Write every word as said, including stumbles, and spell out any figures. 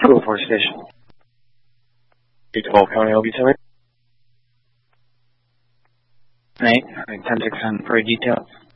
two oh four station. eight twelve, how may I help you tonight? Right, ten six on for details.